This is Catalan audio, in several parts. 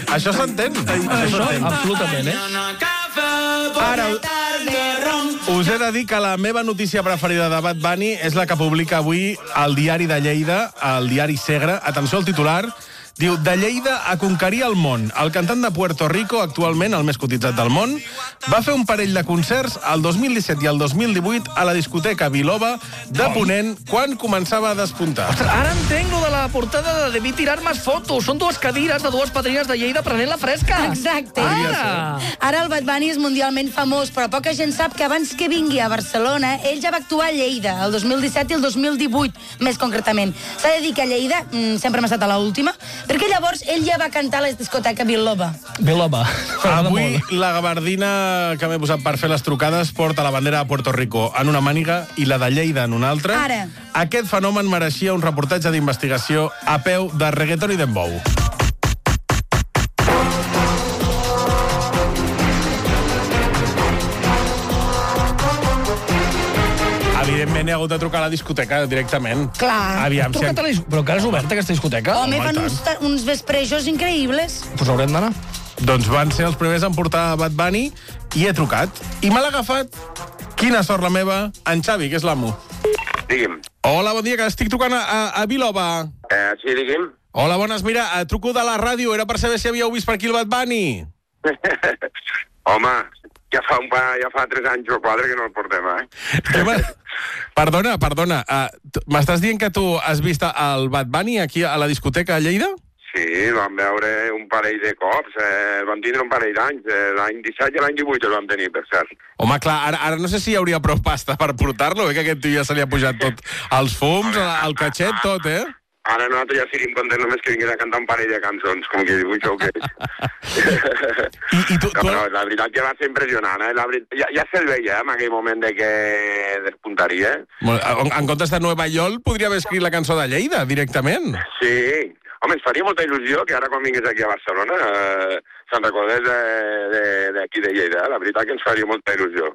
Això s'entén. Això, absolutament, Ara, us he de dir que la meva notícia preferida de Bad Bunny és la que publica avui al Diari de Lleida, al Diari Segre. Atenció al titular. Diu, de Lleida a conquerir el món. El cantant de Puerto Rico, actualment el més cotitzat del món, va fer un parell de concerts el 2017 i el 2018 a la discoteca Biloba de Ponent, quan començava a despuntar. Ostres, ara entenc lo de la portada de Debí tirar más fotos. Són dues cadires de dues padrines de Lleida prenent la fresca. Exacte. Ara el Bad Bunny és mundialment famós, però poca gent sap que abans que vingui a Barcelona, ell ja va actuar a Lleida, el 2017 i el 2018, més concretament. S'ha de dir que a Lleida sempre m'ha estat a l'última, perquè llavors ell ja va cantar a la discoteca Biloba. Biloba. Avui la gabardina que m'he posat per fer les trucades porta la bandera de Puerto Rico en una màniga i la de Lleida en una altra. Ara. Aquest fenomen mereixia un reportatge d'investigació a peu de reggaeton i dembow. Evidentment he hagut de trucar a la discoteca directament. Clar. Aviam, Però encara és oberta aquesta discoteca? Home, fan uns vesprejos increïbles. Pues haurem d'anar. Doncs van ser els primers en portar Bad Bunny i he trucat. I me l'ha agafat. Quina sort la meva, en Xavi, que és l'amo. Digui'm. Hola, bon dia, que estic trucant a Biloba. Sí, digui'm. Hola, bones. Mira, truco de la ràdio. Era per saber si havíeu vist per aquí el Bad Bunny. Home, ja fa 3 anys o 4 que no el portem, Perdona. M'estàs dient que tu has vist el Bad Bunny aquí a la discoteca a Lleida? Sí, el vam veure un parell de cops. El vam tindre un parell d'anys. L'any 17 i l'any 18 el vam tenir, per cert. Home, clar, ara no sé si hi hauria prou pasta per portar-lo, que aquest tio ja se li ha pujat tot. Els fums, el catxet, tot, Ara nosaltres ja seríem contents només que vingués a cantar un parell de cançons, com que diu, això què és. Però la veritat que va ser impressionant, Ja se'l veia, en aquell moment de que despuntaria. En comptes de Nueva York, podria haver escrit la cançó de Lleida, directament. Sí. Home, ens faria molta il·lusió que ara quan vingués aquí a Barcelona se'n recordés d'aquí de Lleida. La veritat que ens faria molta il·lusió.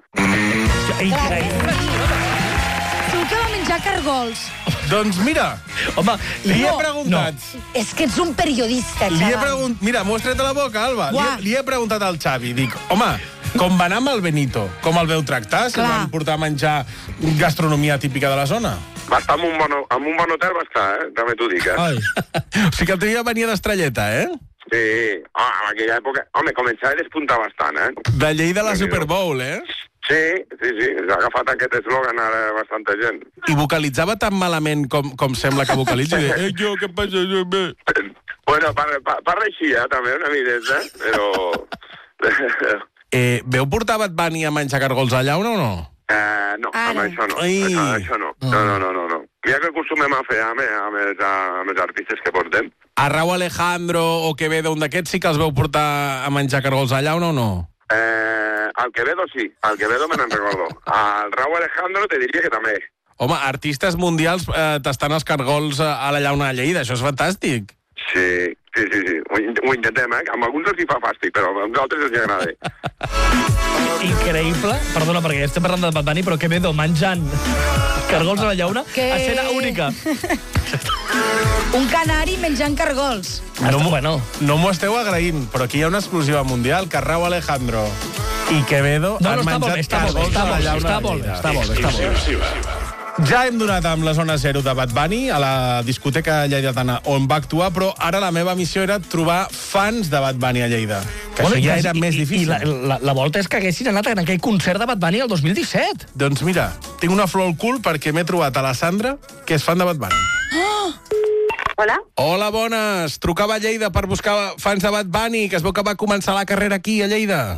Segur que va menjar cargols. Doncs mira, home, li he preguntat... És que ets un periodista, xaval. Mira, m'ho has tret a la boca, Alba. Li he preguntat al Xavi, dic, home, com va anar amb el Benito? Com el veu tractar? Si van portar a menjar gastronomia típica de la zona? Va estar en un bon hotel, va estar, també t'ho dic, O sigui que el teu dia venia d'estrelleta, Sí, en aquella època... Home, començava a despuntar bastant, De Lleida a la Super Bowl, Sí, s'ha agafat aquest eslògan ara bastanta gent. I vocalitzava tan malament com sembla que vocalitza? Jo, què passa? Bueno, parla així, també, una mideta, però... Veu portar Bad Bunny a menjar cargols allà o no? No, amb això no. Això no. No. Mira que acostumem a fer amb els artistes que portem. A Raúl Alejandro o Quevedo, un d'aquests sí que els veu portar a menjar cargols allà o no? Al Quevedo sí, al Quevedo me n'en recordo. Al Raúl Alejandro te diria que també. Home, artistes mundials tastant els cargols a la llauna de Lleida, això és fantàstic. Sí. Ho intentem, Amb alguns els hi fa fàstic, però a nosaltres els hi agrada. Increïble. Perdona, perquè estem parlant de Bad Bunny, però Quevedo menjant cargols a la llauna, escena única. Un canari menjant cargols. No m'ho esteu agraint, però aquí hi ha una exclusiva mundial, que Raúl Alejandro i Quevedo han menjat cargols a la llauna de Lleida. Està molt bé. Ja hem donat amb la zona 0 de Bad Bunny a la discoteca lleidatana on va actuar, però ara la meva missió era trobar fans de Bad Bunny a Lleida, que això ja era més difícil. I la volta és que haguessin anat en aquell concert de Bad Bunny el 2017. Doncs mira, tinc una flor al cul perquè m'he trobat a la Sandra, que és fan de Bad Bunny. Hola. Hola, bones. Trucava a Lleida per buscar fans de Bad Bunny, que es veu que va començar la carrera aquí, a Lleida.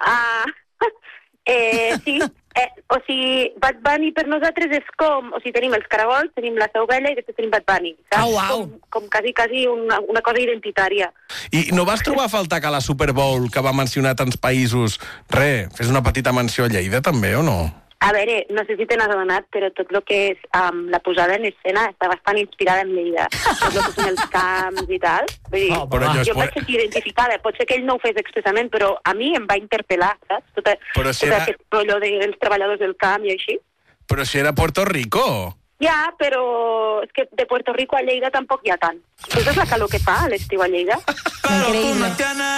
Sí. O sigui, Bad Bunny per nosaltres és com... O sigui, tenim els caragols, tenim la Seu Vella i després tenim Bad Bunny. Com quasi una cosa identitària. I no vas trobar a faltar que a la Super Bowl, que va mencionar tants països, fes una petita menció a Lleida, també, o no? A veure, no sé si te n'has adonat, però tot el que és la posada en escena està bastant inspirada en Lleida. Tot el que són els camps i tal. Vull dir, jo vaig sentir identificada. Pot ser que ell no ho fes expressament, però a mi em va interpel·lar, saps? Tot aquest rotllo dels treballadors del camp i així. Però si era Puerto Rico. Ja, però és que de Puerto Rico a Lleida tampoc hi ha tant. Això és la calor que fa a l'estiu a Lleida. Increïble.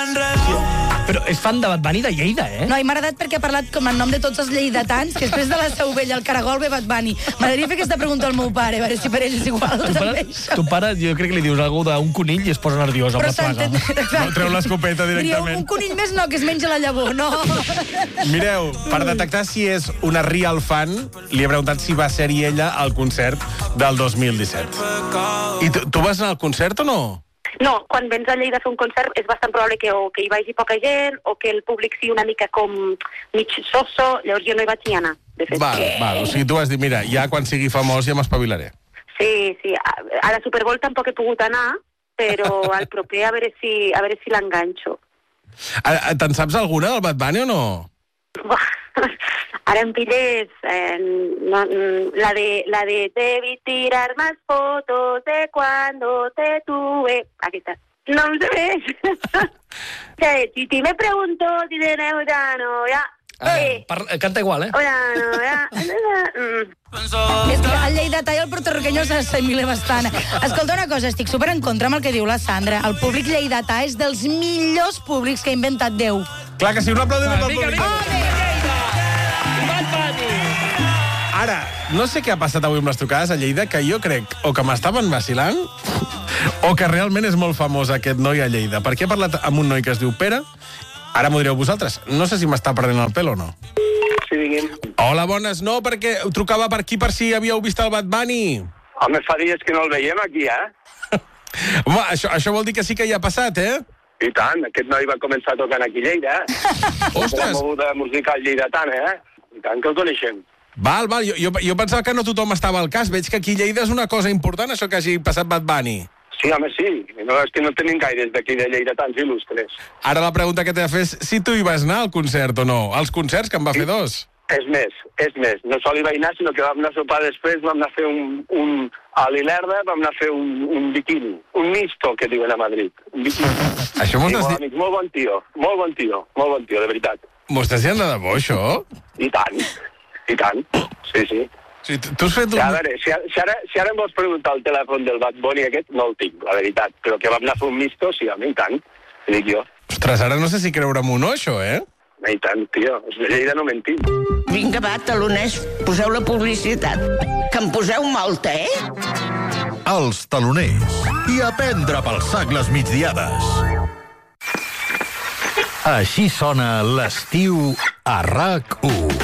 Però és fan de Bad Bunny de Lleida, eh? No, i m'ha agradat perquè ha parlat com en nom de tots els lleidatans, que després de la Seu Vella, el Caragol, ve Bad Bunny. M'agradaria fer aquesta pregunta al meu pare, a veure si per ell és igual. Tu pare, jo crec que li dius alguna d'un conill i es posa nerviós amb la plaga. No, treu l'escopeta directament. Un conill més no, que es menja la llavor, no. Mireu, per detectar si és una real fan, li he preguntat si va ser-hi ella al concert del 2017. I tu vas anar al concert o no? No, quan vens a Lleida a fer un concert és bastant probable que hi vagi poca gent o que el públic sigui una mica com mig soso, llavors jo no hi vaig ni anar, de fet. Val, o sigui, tu vas dir, mira, ja quan sigui famós ja m'espavilaré. Sí, a la Super Bowl tampoc he pogut anar, però al proper a veure si l'enganxo. Te'n saps alguna del Bad Bunny o no? Ara em pilles la de debí tirar más fotos de cuando te tuve. Aquesta. No em sé. Si ti me pregunto si tenemos ya no, ya. Canta igual, eh? És que el lleidatà i el portorriqueño s'assimila bastant. Escolta una cosa, estic super en contra amb el que diu la Sandra. El públic lleidatà és dels millors públics que ha inventat Déu. Clar que sí, un aplaudiment pel públic. Ara, no sé què ha passat avui amb les trucades a Lleida, que jo crec o que m'estaven vacilant o que realment és molt famós aquest noi a Lleida. Perquè he parlat amb un noi que es diu Pere. Ara m'ho direu vosaltres. No sé si m'està perdent el pèl o no. Sí, digui'm. Hola, bones. No, perquè trucava per aquí per si havíeu vist el Bad Bunny. Home, fa dies que no el veiem aquí, eh? Home, això vol dir que sí que hi ha passat, eh? I tant, aquest noi va començar tocant aquí a Lleida, eh? Ostres! La moguda musical lleidatana, eh? I tant que el coneixem. Val, jo pensava que no tothom estava al cas. Veig que aquí a Lleida és una cosa important, això que hagi passat Bad Bunny. Sí, home, sí. No, és que no tenim gaires d'aquí de Lleida tants il·lustres. Ara la pregunta que t'he de fer és si tu hi vas anar al concert o no. Als concerts, que en va fer dos. És més. No sol hi vaig anar, sinó que vam anar a sopar després, vam anar a fer a l'Ilerda, vam anar a fer un biquini. Un misto, que diuen a Madrid. Un biquini. Això m'ho estàs dient? Molt bon tio, de veritat. M'ho estàs dient de debò, això? I tant. Sí. Sí, tu has fet un... A veure, si ara em vols preguntar el telèfon del Bad Bunny aquest, no el tinc, la veritat. Però que vam anar a fer un misto, sí, home, i tant. Ho dic jo. Ostres, ara no sé si creure'm o no, això, eh? I tant, tio. De Lleida no mentim. Vinga, va, taloners, poseu la publicitat. Que em poseu molta, eh? Els taloners. I a prendre pel sac les migdiades. Així sona l'estiu a RAC1.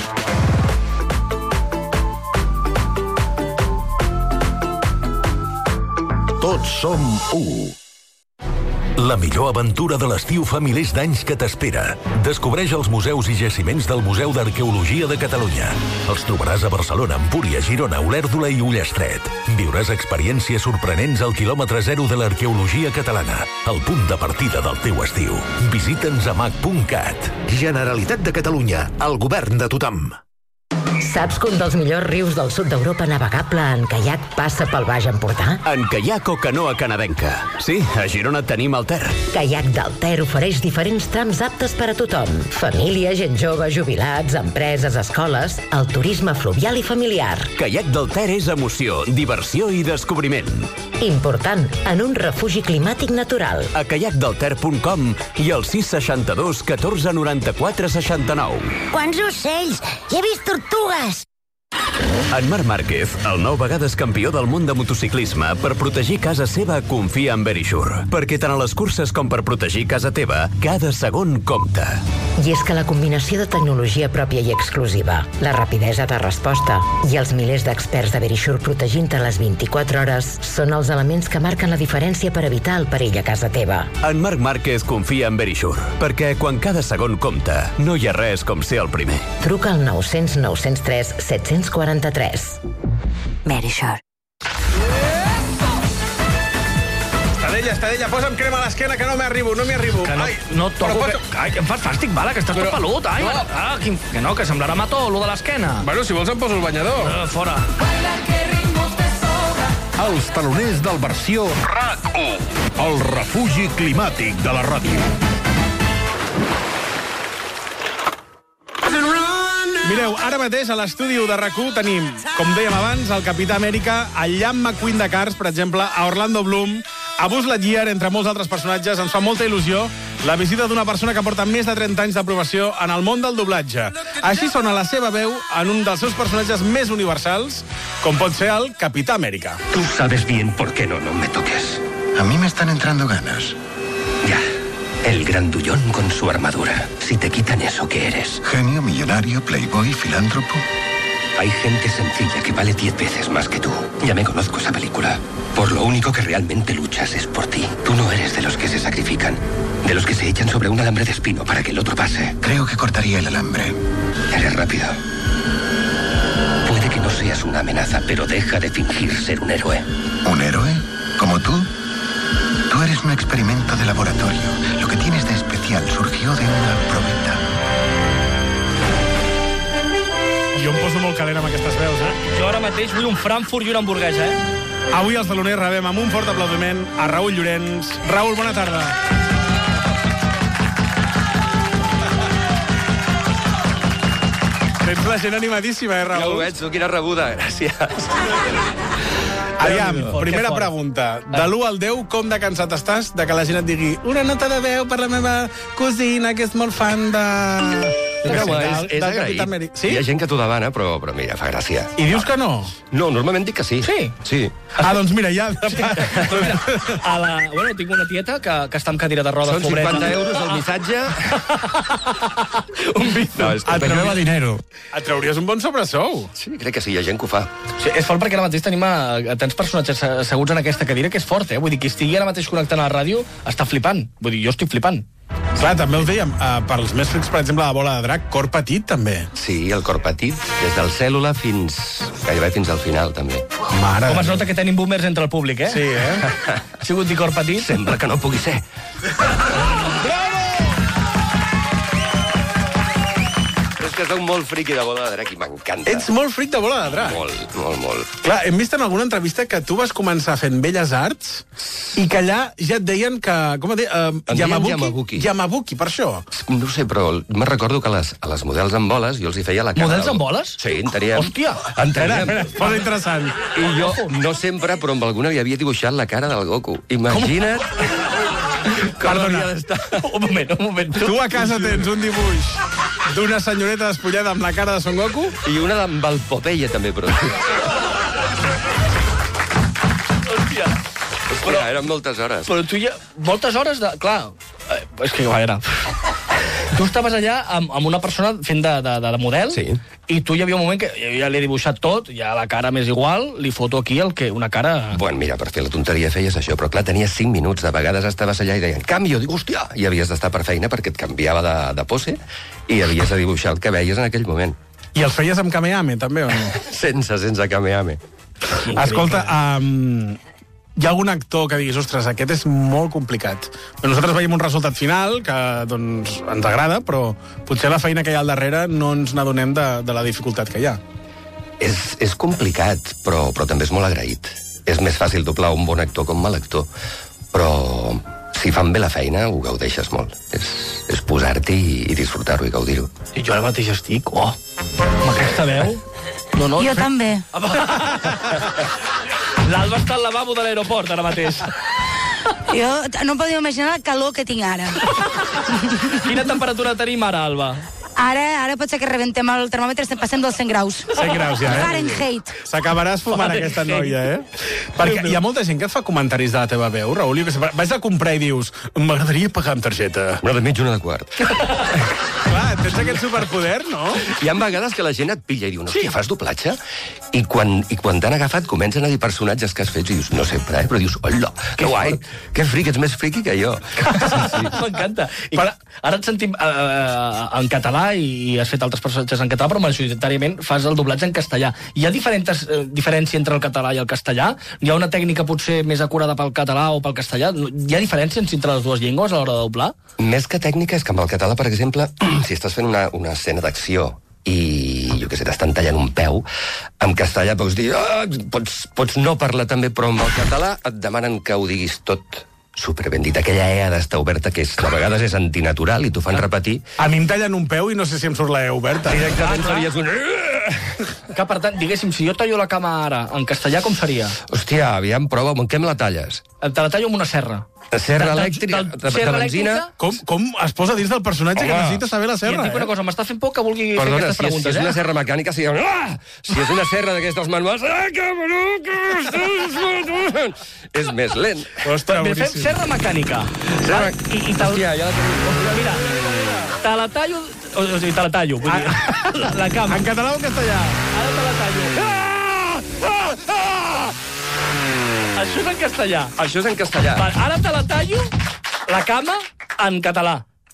Tots som u. La millor aventura de l'estiu fa milers d'anys que t'espera. Descobreix els museus i jaciments del Museu d'Arqueologia de Catalunya. Els trobaràs a Barcelona, Empúries, Girona, Olèrdola i Ullastret. Viuràs experiències sorprenents al quilòmetre zero de l'arqueologia catalana, el punt de partida del teu estiu. Visita'ns a mac.cat. Generalitat de Catalunya, el govern de tothom. Saps que un dels millors rius del sud d'Europa navegable en caiac passa pel Baix Empordà? En caiac o canoa canadenca. Sí, a Girona tenim el Ter. Caiac del Ter ofereix diferents trams aptes per a tothom. Família, gent jove, jubilats, empreses, escoles, el turisme fluvial i familiar. Caiac del Ter és emoció, diversió i descobriment. Important, en un refugi climàtic natural. A caiacdelter.com i al 662 14 94 69. Quants ocells! Hi he vist tortugues! En Marc Márquez, el 9 vegades campió del món de motociclisme, per protegir casa seva confia en Verisure. Perquè tant a les curses com per protegir casa teva, cada segon compta. I és que la combinació de tecnologia pròpia i exclusiva, la rapidesa de resposta i els milers d'experts de Verisure protegint-te les 24 hores són els elements que marquen la diferència per evitar el perill a casa teva. En Marc Márquez confia en Verisure, perquè quan cada segon compta, no hi ha res com ser el primer. Truca al 900 903 743. Verisure. Estadella, posa'm crema a l'esquena, que no m'hi arribo. No toco... Ai, que em fas fàstic, bala, que estàs tot pelut. Ai, que no, que semblarà mató, lo de l'esquena. Bueno, si vols em poso el banyador. Fora. Els taloners del versió RAC1. El refugi climàtic de la ràdio. Mireu, ara mateix a l'estudi de RAC1 tenim, com dèiem abans, el Capità Amèrica, el Ian McQueen de Cars, per exemple, a Orlando Bloom, a Buzz Lightyear, entre molts altres personatges. Ens fa molta il·lusió la visita d'una persona que porta més de 30 anys d'aprovació en el món del doblatge. Així sona la seva veu en un dels seus personatges més universals, com pot ser el Capità Amèrica. Tú sabes bien por qué no me toques. A mí me están entrando ganas. Ya. El grandullón con su armadura. Si te quitan eso, ¿qué eres? Genio, millonario, playboy, filántropo. Hay gente sencilla que vale 10 veces más que tú. Ya me conozco esa película. Por lo único que realmente luchas es por ti. Tú no eres de los que se sacrifican. De los que se echan sobre un alambre de espino para que el otro pase. Creo que cortaría el alambre. Eres rápido. Puede que no seas una amenaza, pero deja de fingir ser un héroe. ¿Un héroe? ¿Como tú? Tú eres un experimento de laboratorio. Lo que tienes de especial surgió de una probeta. Jo em poso molt calent amb aquestes veus, Jo ara mateix vull un Frankfurt i una hamburguesa, Avui als taloners rebem amb un fort aplaudiment a Raül Llorenç. Raül, bona tarda. Tens la gent animadíssima, Raül? Ja ho veig, quina rebuda, gràcies. Aviam, primera pregunta. De l'1 al 10, com de cansat estàs de que la gent et digui una nota de veu per la meva cosina, que és molt fan de... És agraït. Sí? Hi ha gent que t'ho demana, però mira, fa gràcia. I dius que no? No, normalment dic que sí. Sí? Sí. Doncs mira, ja... Bueno, tinc una tieta que està amb cadira de rodes. Són 50 euros el missatge. Un bizo. No, et treuria dinero. Et trauries un bon sobresou. Sí, crec que sí, hi ha gent que ho fa. Sí, és fort perquè ara mateix tenim tants personatges asseguts en aquesta cadira que és fort, Vull dir, qui estigui ara mateix connectant a la ràdio està flipant. Vull dir, jo estic flipant. Clar, també ho dèiem, pels més frics, per exemple, la bola de drac, cor petit, també. Sí, el cor petit, des del cèl·lula gairebé fins al final, també. Mare. Com es nota que tenim boomers entre el públic, Sí, Ha sigut dir cor petit. Sembla que no pugui ser. Que soc molt friqui de bola de drac i m'encanta. Ets molt fric de bola de drac. Molt, molt, molt. Clar, hem vist en alguna entrevista que tu vas començar fent Belles Arts i que allà ja et deien que... Com et deien? Yamabuki. Yamabuki, per això. No sé, però me recordo que a les models amb boles jo els hi feia la cara... Models amb boles? Sí, en teníem. Hòstia! En teníem. Posa interessant. I jo, no sempre, però amb alguna li havia dibuixat la cara del Goku. Imagina't... Com hauria d'estar. Un moment. Tu a casa tens un dibuix d'una senyoreta despullada amb la cara de Son Goku? I una amb el Popeye, també, però... Hòstia. Però eren moltes hores. Però tu ja... Moltes hores de... Clar, és que era... Tu estaves allà amb una persona fent de model, sí. I tu hi havia un moment que jo ja l'he dibuixat tot, ja la cara m'és igual, li foto aquí una cara... Bueno, mira, per fer la tonteria feies això, però clar, tenies 5 minuts, de vegades estaves allà i deien canvio, dic, hòstia, i havies d'estar per feina perquè et canviava de pose i havies de dibuixar el que veies en aquell moment. I els feies amb Kamehameha, també, o no? sense Kamehameha. Escolta, hi ha algun actor que diguis, ostres, aquest és molt complicat. Nosaltres veiem un resultat final que doncs, ens agrada, però potser la feina que hi ha al darrere no ens n'adonem de la dificultat que hi ha. És complicat, però també és molt agraït. És més fàcil doblar un bon actor com mal actor, però si fan bé la feina ho gaudeixes molt. És posar-t'hi i disfrutar-ho i gaudir-ho. I jo ara mateix estic, amb aquesta veu... No, jo també. L'Alba està al lavabo de l'aeroport ara mateix. Jo no em podeu imaginar la calor que tinc ara. Quina temperatura tenim ara, Alba? Ara pot ser que rebentem el termòmetre, passem dels 100 graus. 100 graus, ja, Fahrenheit. S'acabaràs fumant aquesta noia, Perquè hi ha molta gent que et fa comentaris de la teva veu, Raül. Vas a comprar i dius, m'agradaria pagar amb targeta. Una de mitja, una de quart. Clar, tens aquest superpoder, no? Hi ha vegades que la gent et pilla i diu, hòstia, fas doblatge? I quan t'han agafat comencen a dir personatges que has fet i dius, no sempre, però dius, hola, que guai, que fric, ets més friqui que jo. Sí. M'encanta. Ara et sentim en català i has fet altres personatges en català, però majoritàriament fas el doblatge en castellà. Hi ha diferència entre el català i el castellà? Hi ha una tècnica potser més acurada pel català o pel castellà? Hi ha diferències entre les dues llengües a l'hora de doblar? Més que tècnica és que amb el català, per exemple, si estàs fent una escena d'acció i, jo què sé, t'estan tallant un peu, en castellà pots dir, pots no parlar també, però amb el català et demanen que ho diguis tot superben dit. Aquella ea d'estar oberta que a vegades és antinatural i t'ho fan repetir. A mi em tallen un peu i no sé si em surt la ea oberta. Directament series un... Que, per tant, diguéssim, si jo tallo la cama ara, en castellà com seria? Hòstia, aviam, prova, amb què me la talles? te la tallo amb una serra. Serra elèctrica, de benzina... Com es posa dins del personatge que necessita saber la serra? I et dic una cosa, m'està fent por que vulgui fer aquestes preguntes, si és una serra mecànica, si és una serra d'aquestes manuals... És més lent. Bé, fem serra mecànica. Hòstia, ja la tenim. Mira, te la tallo... O sigui, te la tallo, vull dir... La cama. En català o en castellà? Ara te la tallo. Això és en castellà. Això és en castellà. Ara te la tallo, la cama, en català.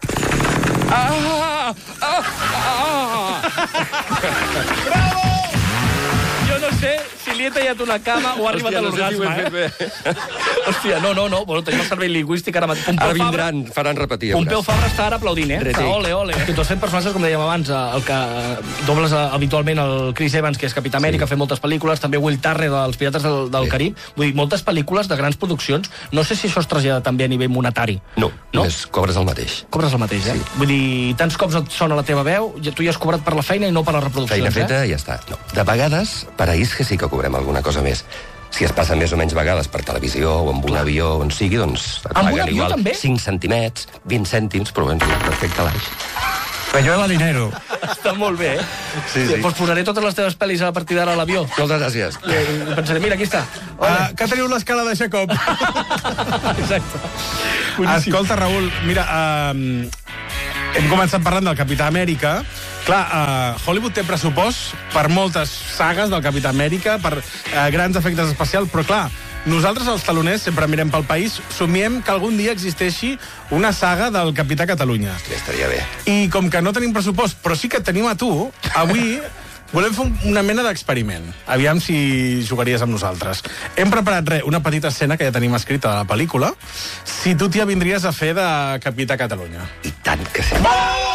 Bravo! Jo no sé si li he tallat una cama o ha arribat a l'orgasme, Hòstia, no. Bueno, tenim el servei lingüístic ara mateix. Ara vindran, faran repetir. Pompeu Fabra està ara aplaudint, Ole. Tu has fet personatges, com dèiem abans, el que dobles habitualment el Chris Evans, que és Capità Amèrica, ha fet moltes pel·lícules, també Will Turner, dels Pirates del Carib. Vull dir, moltes pel·lícules de grans produccions. No sé si això es trasllada també a nivell monetari. No? Cobres el mateix. Cobres el mateix, Vull dir, tants cops et sona la teva veu, tu ja has cobrat per la feina i no per les reproduccions, Feina feta, ja està. No. De vegades, per a Isque sí que cobrem alguna cosa més. Si es passa més o menys vegades per televisió o amb un avió, on sigui, doncs et paguen igual 5 centimets, 20 cèntims, però respecte a l'Aix. Peñuela dinero. Està molt bé, Sí. Doncs posaré totes les teves pel·lis a partir d'ara a l'avió. Moltes gràcies. I pensaré, mira, aquí està. Que teniu l'escala de Jacob. Exacte. Escolta, Raül, mira, hem començat parlant del Capità Amèrica. Clar, Hollywood té pressupost per moltes sagues del Capità Amèrica, per grans efectes especials, però clar, nosaltres, els taloners, sempre mirem pel país, somiem que algun dia existeixi una saga del Capità Catalunya. Ja estaria bé. I com que no tenim pressupost, però sí que et tenim a tu, avui volem fer una mena d'experiment. Aviam si jugaries amb nosaltres. Hem preparat una petita escena que ja tenim escrita de la pel·lícula. Si tu t'hi vindries a fer de Capità Catalunya. I tant que sí.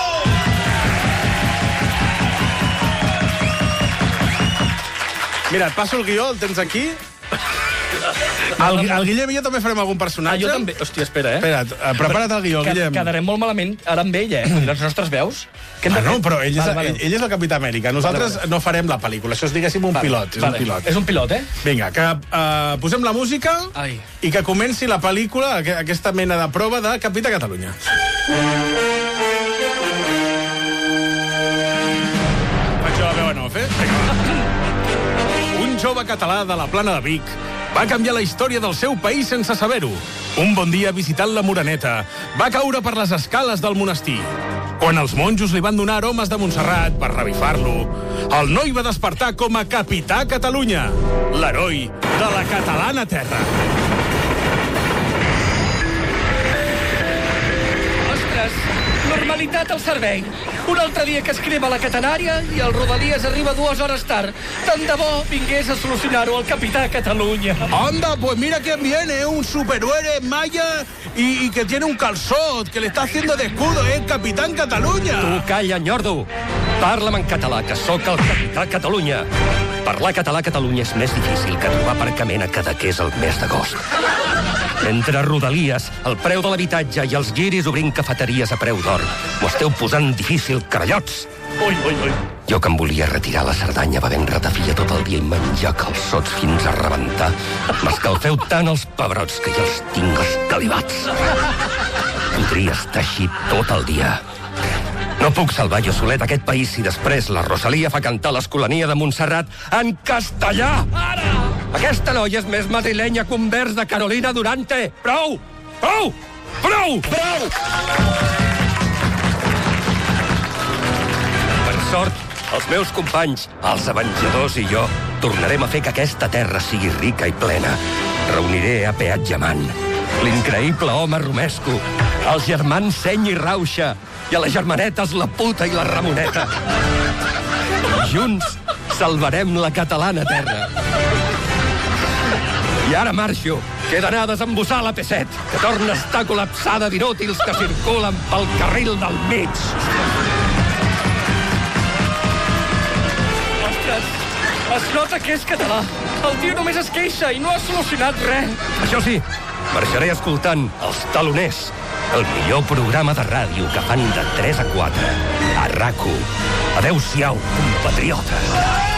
Mira, et passo el guió, el tens aquí. El Guillem i jo també farem algun personatge. Jo també. Hòstia, espera, Espera't, prepara't el guió, Guillem. Quedarem molt malament ara amb ell, Les nostres veus. No, però ell és el Capità Amèrica. Nosaltres no farem la pel·lícula. Això és, diguéssim, un pilot. És un pilot, Vinga, que posem la música i que comenci la pel·lícula, aquesta mena de prova de Capità Catalunya. Faig la veu en off, Un jove català de la Plana de Vic va canviar la història del seu país sense saber-ho. Un bon dia, visitant la Moreneta, va caure per les escales del monestir. Quan els monjos li van donar aromes de Montserrat per revifar-lo, el noi va despertar com a Capità Catalunya, l'heroi de la catalana terra. Ostres, normalitat al servei. Un altre dia que es crema la catenària i el Rodalies arriba 2 hores tard. Tant de bo vingués a solucionar-ho el Capità Catalunya. Anda, pues mira quién viene, un superhéroe maya y que tiene un calçot, que le está haciendo de escudo, Capitán Catalunya. Tu calla, nyordo. Parla'm en català, que sóc el Capità Catalunya. Parlar català a Catalunya és més difícil que trobar aparcament a Cadaqués el mes d'agost. Entre Rodalies, el preu de l'habitatge i els guiris obrint cafeteries a preu d'or, m'ho esteu posant difícil, carallots. Ui. Jo que em volia retirar la Cerdanya bevent ratafia tot el dia i menjar calçots fins a rebentar, m'escalfeu tant els pebrots que ja els tinc escalivats. Podria estar així tot el dia. No puc salvar jo solet aquest país si després la Rosalia fa cantar l'Escolania de Montserrat en castellà. Ara! Aquesta noia és més madrilenya que un vers de Carolina Durante. Prou! Per sort, els meus companys, els avenjadors i jo, tornarem a fer que aquesta terra sigui rica i plena. Reuniré a Peatjamant, l'increïble home romesco, els germans Seny i Rauxa, i a les germanetes la puta i la Ramoneta. Junts salvarem la catalana terra. I ara marxo, que he d'anar a desembussar la P7, que torna a estar col·lapsada d'inútils que circulen pel carril del mig. Ostres, es nota que és català. El tio només es queixa i no ha solucionat res. Això sí, marxaré escoltant Els Taloners, el millor programa de ràdio que fan de 3 a 4 a RAC1. Adéu-siau, compatriotes.